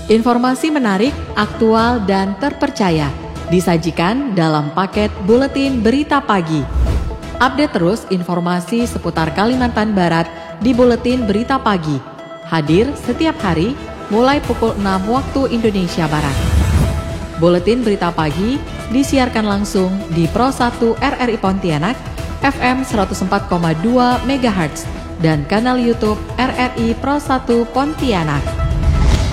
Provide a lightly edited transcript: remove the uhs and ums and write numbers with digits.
Informasi menarik, aktual, dan terpercaya disajikan dalam paket Buletin Berita Pagi. Update terus informasi seputar Kalimantan Barat di Buletin Berita Pagi. Hadir setiap hari mulai pukul 6 waktu Indonesia Barat. Buletin Berita Pagi disiarkan langsung di Pro 1 RRI Pontianak, FM 104,2 MHz, dan kanal YouTube RRI Pro 1 Pontianak.